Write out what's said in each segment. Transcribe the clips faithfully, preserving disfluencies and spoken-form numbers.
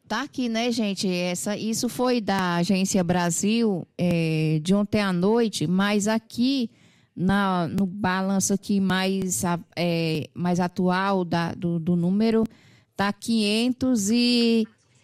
Tá aqui, né, gente? Essa, isso foi da Agência Brasil é, de ontem à noite, mas aqui na, no balanço aqui mais, a- é, mais atual da, do, do número, tá quinhentos e,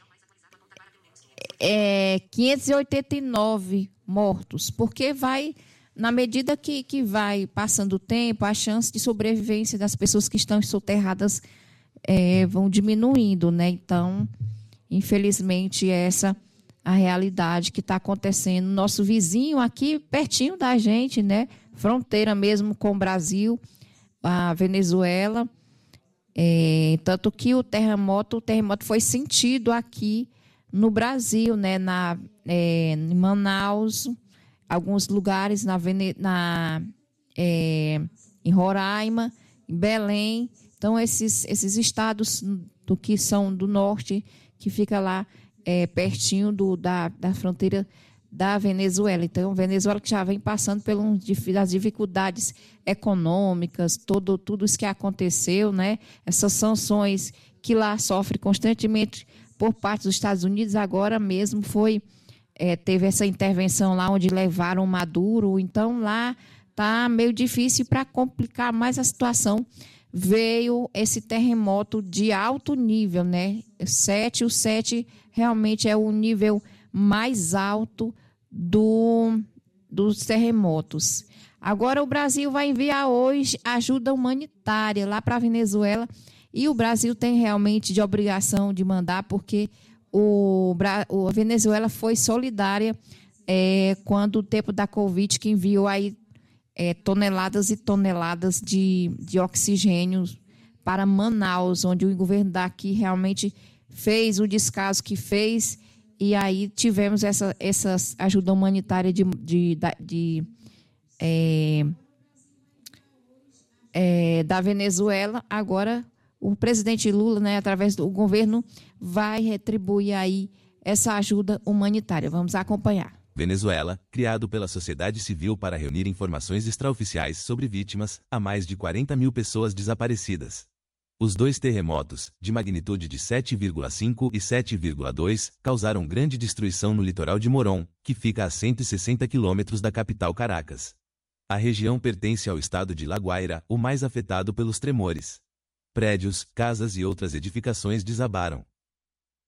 é, quinhentos e oitenta e nove mortos, porque vai, na medida que, que vai passando o tempo, a chance de sobrevivência das pessoas que estão soterradas é, vão diminuindo, né? Então, infelizmente, essa a realidade que está acontecendo. Nosso vizinho aqui, pertinho da gente, né? Fronteira mesmo com o Brasil, a Venezuela. É, tanto que o terremoto, o terremoto foi sentido aqui no Brasil, né? Na, é, em Manaus, alguns lugares na, Vene, na é, em Roraima, em Belém. Então, esses, esses estados do que são do norte, que fica lá é, pertinho do, da, da fronteira da Venezuela. Então, a Venezuela que já vem passando pelas dificuldades econômicas, todo, tudo isso que aconteceu, né? Essas sanções que lá sofre constantemente por parte dos Estados Unidos, agora mesmo foi, é, teve essa intervenção lá onde levaram Maduro, então lá está meio difícil. Para complicar mais a situação, veio esse terremoto de alto nível, né? Sete, o sete realmente é o nível mais alto do, dos terremotos. Agora o Brasil vai enviar hoje ajuda humanitária lá para a Venezuela, e o Brasil tem realmente de obrigação de mandar, porque o, a Venezuela foi solidária é, quando o tempo da Covid, que enviou aí É, toneladas e toneladas de, de oxigênio para Manaus, onde o governo daqui realmente fez o descaso que fez, e aí tivemos essa, essa ajuda humanitária de, de, de, de é, é, da Venezuela. Agora o presidente Lula, né, através do governo, vai retribuir aí essa ajuda humanitária. Vamos acompanhar. Venezuela, criado pela sociedade civil para reunir informações extraoficiais sobre vítimas, há mais de quarenta mil pessoas desaparecidas. Os dois terremotos, de magnitude de sete vírgula cinco e sete vírgula dois, causaram grande destruição no litoral de Morón, que fica a cento e sessenta quilômetros da capital Caracas. A região pertence ao estado de La Guaira, o mais afetado pelos tremores. Prédios, casas e outras edificações desabaram.